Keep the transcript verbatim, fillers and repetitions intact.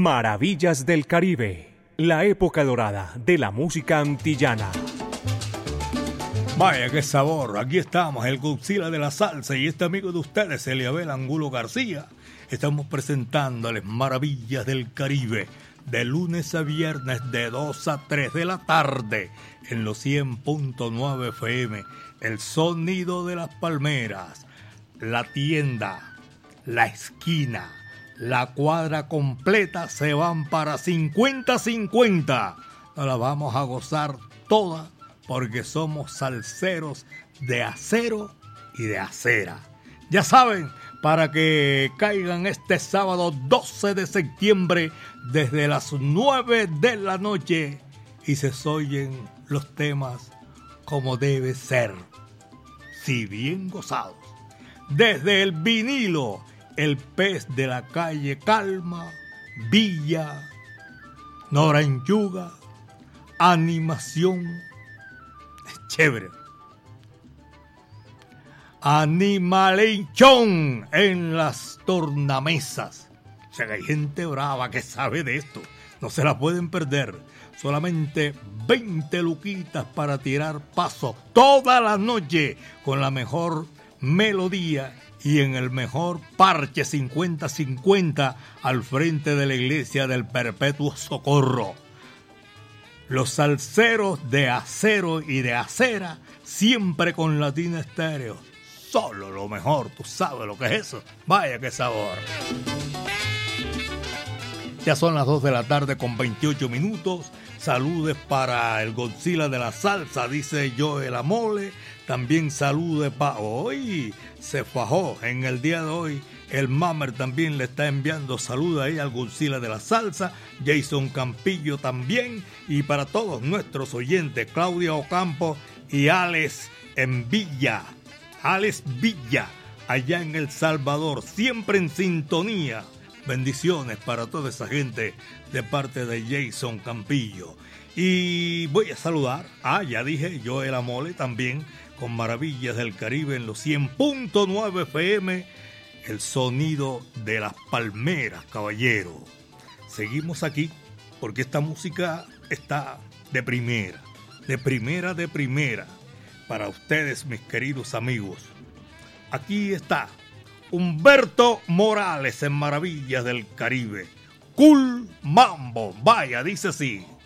Maravillas del Caribe, la época dorada de la música antillana. Vaya, qué sabor. Aquí estamos, el Godzilla de la salsa y este amigo de ustedes, Eliabel Angulo García. Estamos presentándoles Maravillas del Caribe de lunes a viernes de dos a tres de la tarde en los cien punto nueve F M. El sonido de las palmeras, la tienda, la esquina, la cuadra completa se van para cincuenta cincuenta. Nos la vamos a gozar toda porque somos salseros de acero y de acera. Ya saben, para que caigan este sábado doce de septiembre desde las nueve de la noche y se oyen los temas como debe ser, si bien gozados. Desde el vinilo, el pez de la calle Calma, Villa, Noranchuga, animación, chévere. Animalation en las tornamesas. O sea que hay gente brava que sabe de esto. No se la pueden perder. Solamente veinte luquitas para tirar paso toda la noche con la mejor melodía y en el mejor parche cincuenta cincuenta al frente de la iglesia del Perpetuo Socorro. Los salseros de acero y de acera siempre con Latina Estéreo. Solo lo mejor, tú sabes lo que es eso. Vaya qué sabor. Ya son las dos de la tarde con veintiocho minutos. Saludes para el Godzilla de la salsa, dice Joel Amole. También saludes para hoy. Se fajó en el día de hoy. El Mamer también le está enviando saludos ahí al Godzilla de la salsa. Jason Campillo también. Y para todos nuestros oyentes, Claudia Ocampo y Alex en Villa. Alex Villa, allá en El Salvador, siempre en sintonía. Bendiciones para toda esa gente de parte de Jason Campillo. Y voy a saludar, ah, ya dije, Joel Amole también, con Maravillas del Caribe en los cien punto nueve F M, el sonido de las palmeras, caballero. Seguimos aquí porque esta música está de primera, de primera, de primera. Para ustedes, mis queridos amigos, aquí está Humberto Morales en Maravillas del Caribe. Cool Mambo, vaya, dice así.